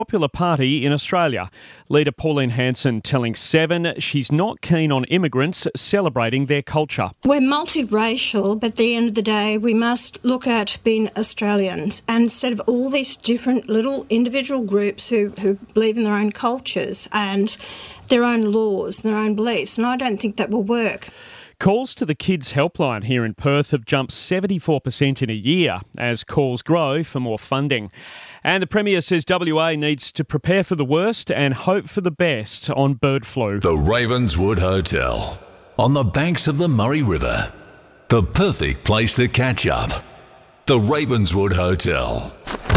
popular party in Australia. Leader Pauline Hanson telling Seven she's not keen on immigrants celebrating their culture. We're multiracial, but at the end of the day, we must look at being Australians. And instead of all these different little individual groups who believe in their own cultures and their own laws, their own beliefs, and I don't think that will work. Calls to the Kids Helpline here in Perth have jumped 74% in a year as calls grow for more funding. And the Premier says WA needs to prepare for the worst and hope for the best on bird flu. The Ravenswood Hotel, on the banks of the Murray River. The perfect place to catch up. The Ravenswood Hotel.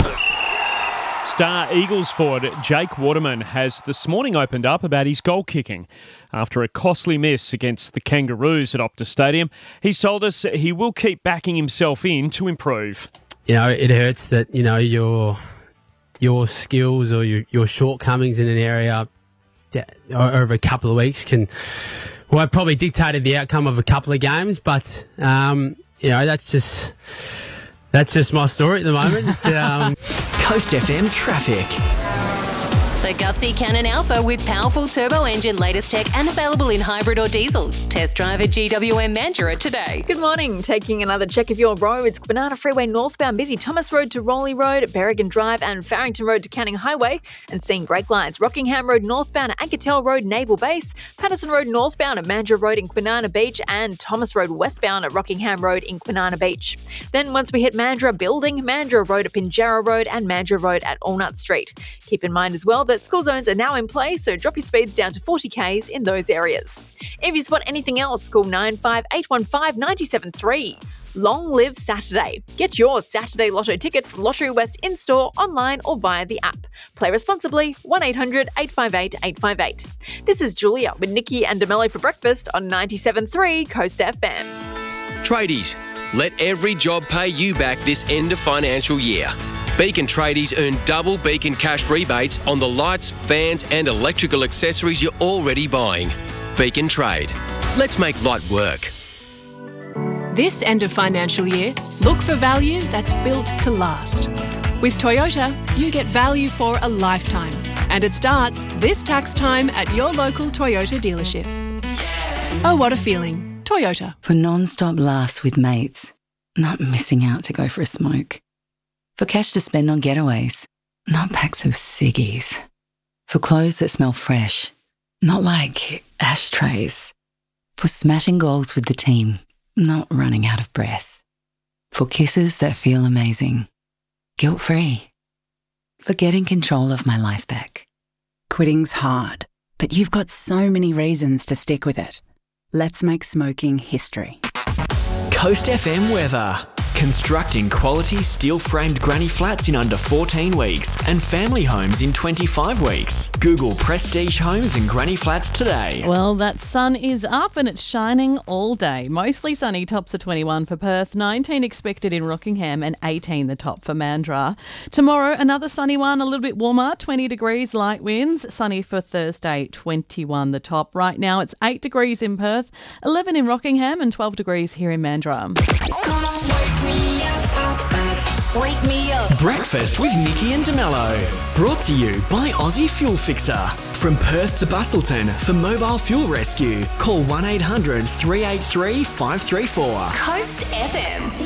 Star Eagles forward Jake Waterman has this morning opened up about his goal kicking. After a costly miss against the Kangaroos at Optus Stadium, he's told us he will keep backing himself in to improve. You know, it hurts that, your skills or your shortcomings in an area over a couple of weeks have probably dictated the outcome of a couple of games, but, that's just my story at the moment. Coast FM traffic. The Gutsy Cannon Alpha with powerful turbo engine, latest tech and available in hybrid or diesel. Test drive at GWM Mandurah today. Good morning. Taking another check of your roads. Banana Freeway northbound busy. Thomas Road to Rowley Road, Berrigan Drive and Farrington Road to Canning Highway. And seeing brake lights. Rockingham Road northbound at Ankertel Road Naval Base. Patterson Road northbound at Mandurah Road in Banana Beach. And Thomas Road westbound at Rockingham Road in Banana Beach. Then once we hit Mandurah Building, Mandurah Road at Pinjarra Road and Mandurah Road at Allnut Street. Keep in mind as well that school zones are now in place, so drop your speeds down to 40 k's in those areas. If you spot anything else, call 95815 973. Long live Saturday. Get your Saturday Lotto ticket from Lottery West in-store, online or via the app. Play responsibly. 1800 858 858. This is Julia with Nikki and DeMello for breakfast on 97.3 Coast FM. Tradies, let every job pay you back this end of financial year. Beacon Tradies earn double Beacon cash rebates on the lights, fans and electrical accessories you're already buying. Beacon Trade. Let's make light work. This end of financial year, look for value that's built to last. With Toyota, you get value for a lifetime. And it starts this tax time at your local Toyota dealership. Oh, what a feeling. Toyota. For non-stop laughs with mates, not missing out to go for a smoke. For cash to spend on getaways, not packs of ciggies. For clothes that smell fresh, not like ashtrays. For smashing goals with the team, not running out of breath. For kisses that feel amazing, guilt-free. For getting control of my life back. Quitting's hard, but you've got so many reasons to stick with it. Let's make smoking history. Coast FM weather. Constructing quality steel-framed granny flats in under 14 weeks and family homes in 25 weeks. Google Prestige Homes and Granny Flats today. Well, that sun is up and it's shining all day. Mostly sunny, tops of 21 for Perth, 19 expected in Rockingham and 18 the top for Mandurah. Tomorrow, another sunny one, a little bit warmer, 20 degrees, light winds. Sunny for Thursday, 21 the top. Right now, it's 8 degrees in Perth, 11 in Rockingham and 12 degrees here in Mandurah. Come on, wake me up. Breakfast with Nikki and DeMello. Brought to you by Aussie Fuel Fixer. From Perth to Bustleton for mobile fuel rescue. Call 1800 383 534. Coast FM.